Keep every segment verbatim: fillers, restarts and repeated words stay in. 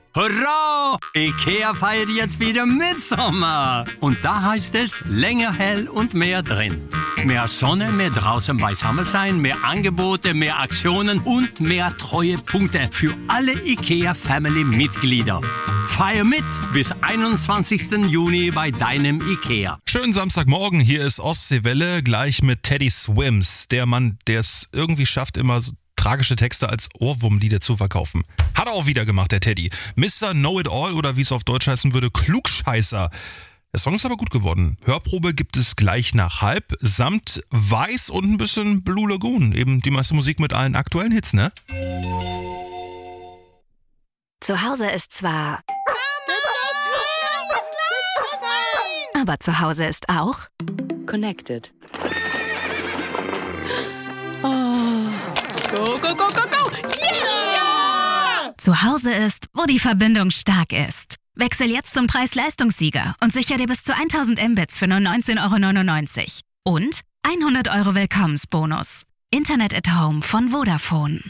Hurra! IKEA feiert jetzt wieder Mitsommer. Und da heißt es länger hell und mehr drin. Mehr Sonne, mehr draußen beisammen sein, mehr Angebote, mehr Aktionen und mehr Treuepunkte für alle IKEA-Family-Mitglieder. Feier mit bis einundzwanzigsten Juni bei deinem IKEA. Schönen Samstagmorgen, hier ist Ostseewelle, gleich mit Teddy Swims. Der Mann, der es irgendwie schafft, immer so tragische Texte als Ohrwurmlieder zu verkaufen. Hat er auch wieder gemacht, der Teddy. Mister Know-It-All oder wie es auf Deutsch heißen würde, Klugscheißer. Der Song ist aber gut geworden. Hörprobe gibt es gleich nach halb, samt Weiß und ein bisschen Blue Lagoon. Eben die meiste Musik mit allen aktuellen Hits, ne? Zu Hause ist zwar... Aber zu Hause ist auch... Connected. Oh. Go, go, go, go, go! Yeah! Zu Hause ist, wo die Verbindung stark ist. Wechsel jetzt zum Preis-Leistungssieger und sicher dir bis zu tausend Mbits für nur neunzehn Euro neunundneunzig. Und hundert Euro Willkommensbonus. Internet at Home von Vodafone.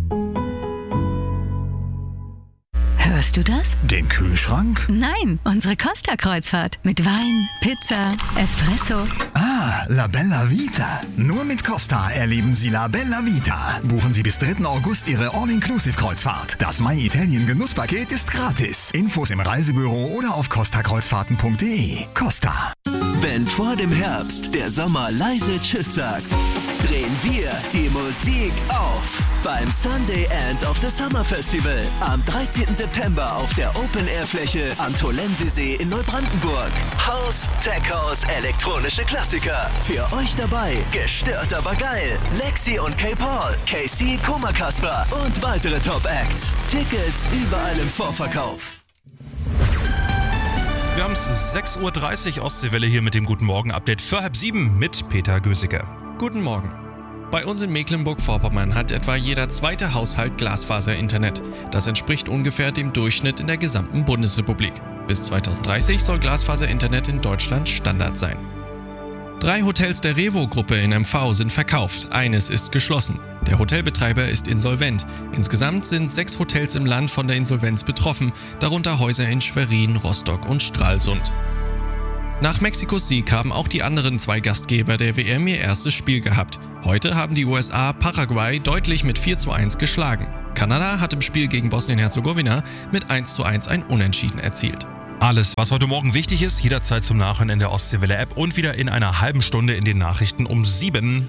Hörst du das? Den Kühlschrank? Nein, unsere Costa-Kreuzfahrt. Mit Wein, Pizza, Espresso. Ah, La Bella Vita. Nur mit Costa erleben Sie La Bella Vita. Buchen Sie bis dritten August Ihre All-Inclusive-Kreuzfahrt. Das My Italien Genusspaket ist gratis. Infos im Reisebüro oder auf costa kreuzfahrten punkt de. Costa. Wenn vor dem Herbst der Sommer leise Tschüss sagt, drehen wir die Musik auf. Beim Sunday End of the Summer Festival am dreizehnten September auf der Open-Air-Fläche am Tolensesee in Neubrandenburg. House, Tech House, elektronische Klassiker. Für euch dabei, gestört aber geil. Lexi und K-Paul, K C, Koma Kasper und weitere Top-Acts. Tickets überall im Vorverkauf. Wir haben es sechs Uhr dreißig, Ostseewelle hier mit dem Guten Morgen-Update für halb sieben mit Peter Gösicke. Guten Morgen. Bei uns in Mecklenburg-Vorpommern hat etwa jeder zweite Haushalt Glasfaser-Internet. Das entspricht ungefähr dem Durchschnitt in der gesamten Bundesrepublik. Bis zweitausenddreißig soll Glasfaser-Internet in Deutschland Standard sein. Drei Hotels der Revo-Gruppe in M V sind verkauft, eines ist geschlossen. Der Hotelbetreiber ist insolvent. Insgesamt sind sechs Hotels im Land von der Insolvenz betroffen, darunter Häuser in Schwerin, Rostock und Stralsund. Nach Mexikos Sieg haben auch die anderen zwei Gastgeber der W M ihr erstes Spiel gehabt. Heute haben die U S A Paraguay deutlich mit vier zu eins geschlagen. Kanada hat im Spiel gegen Bosnien-Herzegowina mit eins zu eins ein Unentschieden erzielt. Alles, was heute Morgen wichtig ist, jederzeit zum Nachhören in der Ostseewelle-App und wieder in einer halben Stunde in den Nachrichten um sieben.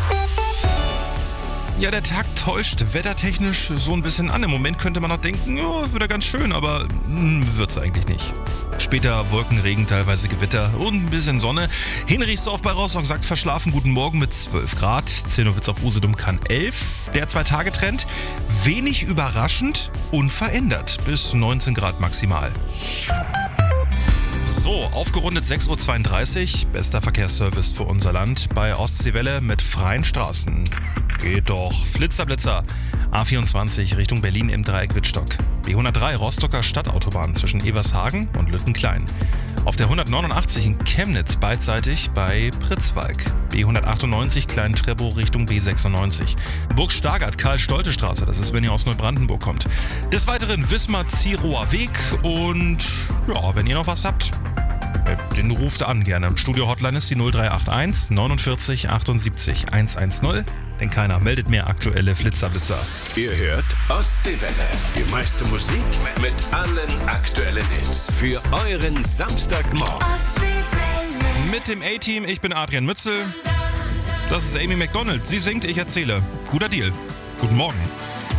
Ja, der Tag täuscht wettertechnisch so ein bisschen an. Im Moment könnte man noch denken, ja, wird ja ganz schön, aber mh, wird's eigentlich nicht. Später Wolken, Regen, teilweise Gewitter und ein bisschen Sonne. Hinrichsdorf bei Rostock sagt verschlafen guten Morgen mit zwölf Grad. Zennowitz auf Usedom kann elf. Der Zwei-Tage-Trend wenig überraschend, unverändert bis neunzehn Grad maximal. So, aufgerundet sechs Uhr zweiunddreißig, bester Verkehrsservice für unser Land bei Ostseewelle mit freien Straßen. Geht doch. Flitzerblitzer. A vierundzwanzig Richtung Berlin im Dreieck Wittstock. B hundertdrei Rostocker Stadtautobahn zwischen Evershagen und Lüttenklein. Auf der hundertneunundachtzig in Chemnitz beidseitig bei Pritzwalk. B hundertachtundneunzig Klein-Treppow Richtung B sechsundneunzig. Burg-Stargard, Karl-Stolte-Straße, das ist, wenn ihr aus Neubrandenburg kommt. Des Weiteren Wismar-Zierower Weg und ja, wenn ihr noch was habt, den ruft an gerne. Studio-Hotline ist die null drei acht eins neunundvierzig achtundsiebzig hundertzehn. Denn keiner meldet mehr aktuelle Flitzerblitzer. Ihr hört Ostseewelle. Die meiste Musik mit allen aktuellen Hits. Für euren Samstagmorgen. Mit dem A-Team, ich bin Adrian Mützel. Das ist Amy McDonald. Sie singt, ich erzähle. Guter Deal. Guten Morgen.